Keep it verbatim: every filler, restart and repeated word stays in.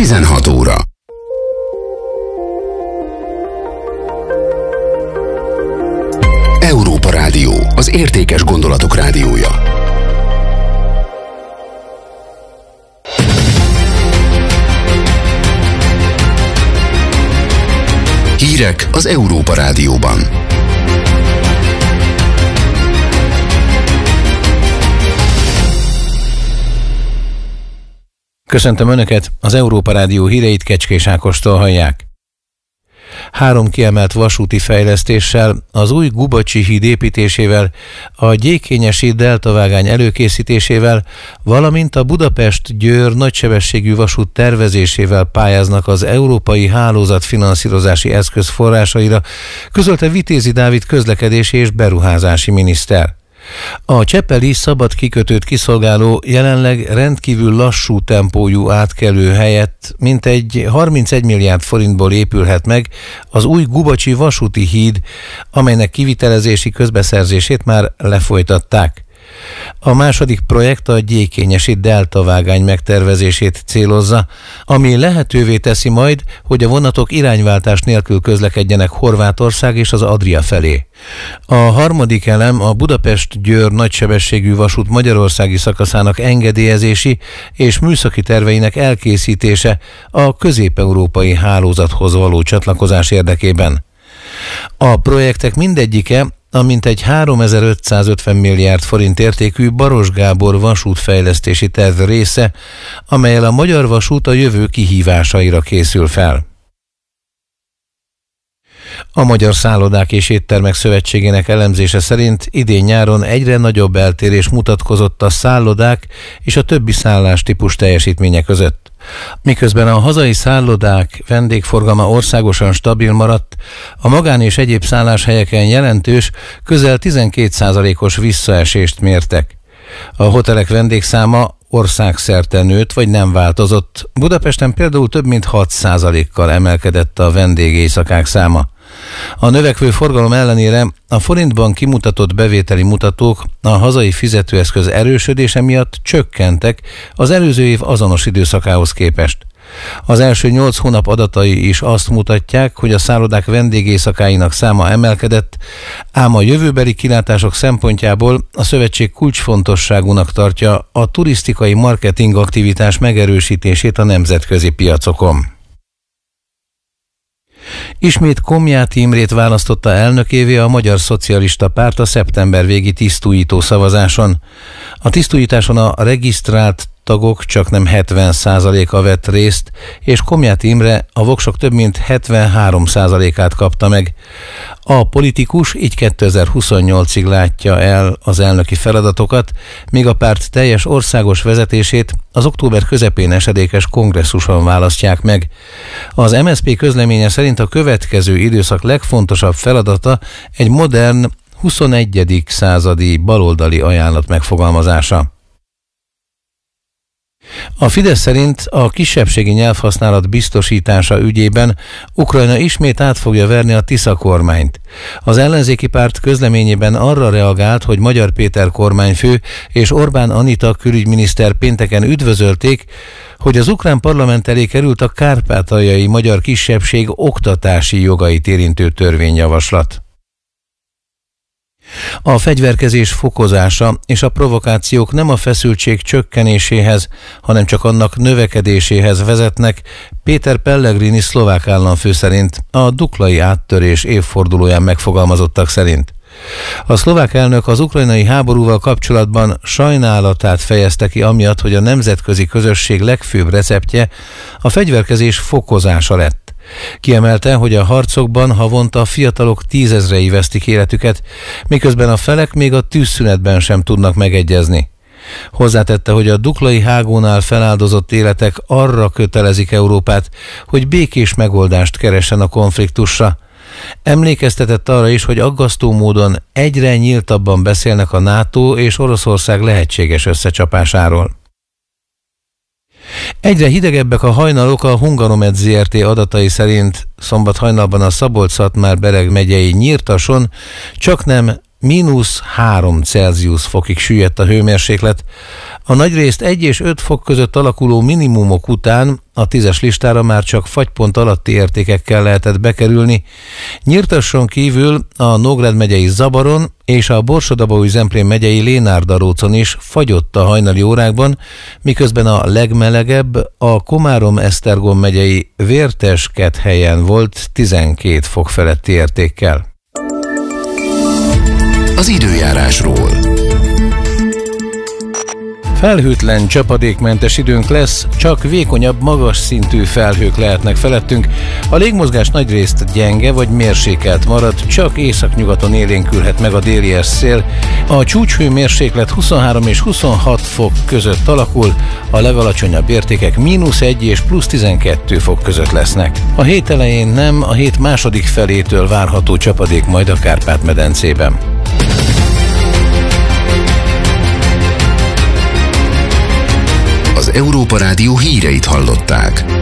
tizenhat óra. Európa Rádió, az értékes gondolatok rádiója. Hírek az Európa Rádióban. Köszöntöm Önöket, az Európa Rádió híreit Kecskés Ákostól hallják. Három kiemelt vasúti fejlesztéssel, az új Gubacsi híd építésével, a Gyékényesi deltavágány előkészítésével, valamint a Budapest-Győr nagysebességű vasút tervezésével pályáznak az Európai Hálózat finanszírozási eszköz forrásaira, közölte Vitézi Dávid közlekedési és beruházási miniszter. A csepeli szabad kikötőt kiszolgáló, jelenleg rendkívül lassú tempójú átkelő helyett mintegy harmincegy milliárd forintból épülhet meg az új Gubacsi vasúti híd, amelynek kivitelezési közbeszerzését már lefolytatták. A második projekt a Gyékényesi deltavágány megtervezését célozza, ami lehetővé teszi majd, hogy a vonatok irányváltás nélkül közlekedjenek Horvátország és az Adria felé. A harmadik elem a Budapest-Győr nagysebességű vasút magyarországi szakaszának engedélyezési és műszaki terveinek elkészítése a közép-európai hálózathoz való csatlakozás érdekében. A projektek mindegyike a mintegy háromezer-ötszázötven milliárd forint értékű Baros Gábor vasútfejlesztési terv része, amellyel a magyar vasút a jövő kihívásaira készül fel. A Magyar Szállodák és Éttermek Szövetségének elemzése szerint idén nyáron egyre nagyobb eltérés mutatkozott a szállodák és a többi szállástípus teljesítménye között. Miközben a hazai szállodák vendégforgalma országosan stabil maradt, a magán és egyéb szálláshelyeken jelentős, közel tizenkét százalékos visszaesést mértek. A hotelek vendégszáma országszerte nőtt vagy nem változott. Budapesten például több mint hat százalékkal emelkedett a vendégéjszakák száma. A növekvő forgalom ellenére a forintban kimutatott bevételi mutatók a hazai fizetőeszköz erősödése miatt csökkentek az előző év azonos időszakához képest. Az első nyolc hónap adatai is azt mutatják, hogy a szállodák vendégéjszakáinak száma emelkedett, ám a jövőbeli kilátások szempontjából a szövetség kulcsfontosságúnak tartja a turisztikai marketing aktivitás megerősítését a nemzetközi piacokon. Ismét Komjáti Imrét választotta elnökévé a Magyar Szocialista Párt a szeptember végi tisztújító szavazáson. A tisztújításon a regisztrált tagok csaknem hetven százaléka vett részt, és Komjáti Imre a voksok több mint hetvenhárom százalékát kapta meg. A politikus így kétezer-huszonnyolcig látja el az elnöki feladatokat, míg a párt teljes országos vezetését az október közepén esedékes kongresszuson választják meg. Az em es zé pé közleménye szerint a következő időszak legfontosabb feladata egy modern, huszonegyedik századi baloldali ajánlat megfogalmazása. A Fidesz szerint a kisebbségi nyelvhasználat biztosítása ügyében Ukrajna ismét át fogja verni a Tisza kormányt. Az ellenzéki párt közleményében arra reagált, hogy Magyar Péter kormányfő és Orbán Anita külügyminiszter pénteken üdvözölték, hogy az ukrán parlament elé került a kárpátaljai magyar kisebbség oktatási jogait érintő törvényjavaslat. A fegyverkezés fokozása és a provokációk nem a feszültség csökkenéséhez, hanem csak annak növekedéséhez vezetnek, Péter Pellegrini szlovák államfő szerint, a duklai áttörés évfordulóján megfogalmazottak szerint. A szlovák elnök az ukrajnai háborúval kapcsolatban sajnálatát fejezte ki amiatt, hogy a nemzetközi közösség legfőbb receptje a fegyverkezés fokozása lett. Kiemelte, hogy a harcokban havonta fiatalok tízezrei vesztik életüket, miközben a felek még a tűzszünetben sem tudnak megegyezni. Hozzátette, hogy a duklai hágónál feláldozott életek arra kötelezik Európát, hogy békés megoldást keressen a konfliktusra. Emlékeztetett arra is, hogy aggasztó módon egyre nyíltabban beszélnek a NATO és Oroszország lehetséges összecsapásáról. Egyre hidegebbek a hajnalok. A Hungaromed zé er té adatai szerint szombat hajnalban a Szabolcs-Szatmár-Bereg megyei Nyírtason csaknem mínusz három Celsius fokig süllyedt a hőmérséklet. A nagyrészt egy és öt fok között alakuló minimumok után a tízes listára már csak fagypont alatti értékekkel lehetett bekerülni. Nyírtasson kívül a Nógrád megyei Zabaron és a Borsod-Abaúj-Zemplén megyei Lénárd-Arócon is fagyott a hajnali órákban, miközben a legmelegebb a Komárom-Esztergom megyei Vértes-Kethhelyen volt tizenkét fok feletti értékkel. Az időjárásról. Felhőtlen, csapadékmentes időnk lesz, csak vékonyabb, magas szintű felhők lehetnek felettünk. A légmozgás nagyrészt gyenge vagy mérsékelt marad, csak északnyugaton élénkülhet meg a déli szél. A csúcshőmérséklet huszonhárom és huszonhat fok között alakul, a legalacsonyabb értékek mínusz egy és plusz tizenkettő fok között lesznek. A hét elején nem, a hét második felétől várható csapadék majd a Kárpát-medencében. Az Európa Rádió híreit hallották.